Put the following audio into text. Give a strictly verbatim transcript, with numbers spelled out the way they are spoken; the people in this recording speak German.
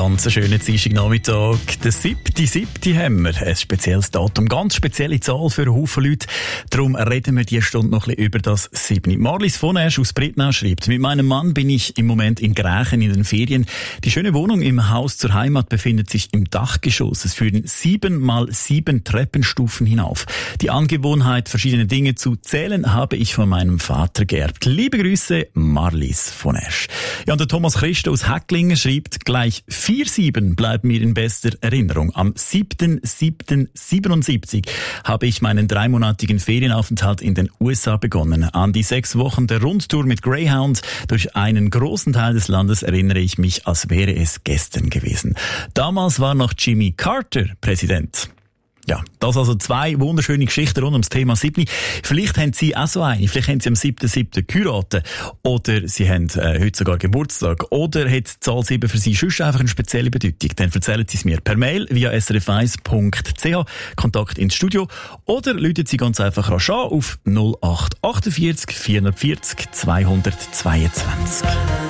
Ganz einen schönen Dienstagnachmittag. Der siebte siebte haben wir. Ein spezielles Datum, ganz spezielle Zahl für einen Haufen Leute. Darum reden wir diese Stunde noch ein bisschen über das siebte. Marlies von Esch aus Brittnau schreibt: Mit meinem Mann bin ich im Moment in Grächen in den Ferien. Die schöne Wohnung im Haus zur Heimat befindet sich im Dachgeschoss. Es führen sieben mal sieben Treppenstufen hinauf. Die Angewohnheit, verschiedene Dinge zu zählen, habe ich von meinem Vater geerbt. Liebe Grüße, Marlies von Esch. Ja, und der Thomas Christo aus Häcklingen schreibt gleich: vier sieben bleibt mir in bester Erinnerung. Am siebten siebten siebenundsiebzig habe ich meinen dreimonatigen Ferienaufenthalt in den U S A begonnen. An die sechs Wochen der Rundtour mit Greyhound durch einen großen Teil des Landes erinnere ich mich, als wäre es gestern gewesen. Damals war noch Jimmy Carter Präsident. Ja, das also zwei wunderschöne Geschichten rund ums Thema siebte. Vielleicht haben Sie auch so eine. Vielleicht haben Sie am siebten siebten geheiratet. Oder Sie haben äh, heute sogar Geburtstag. Oder hat die Zahl sieben für Sie sonst einfach eine spezielle Bedeutung. Dann erzählen Sie es mir per Mail via s r f eins punkt c h, Kontakt ins Studio. Oder rufen Sie ganz einfach rasch an auf null acht achtundvierzig vierhundertvierzig zweihundertzweiundzwanzig.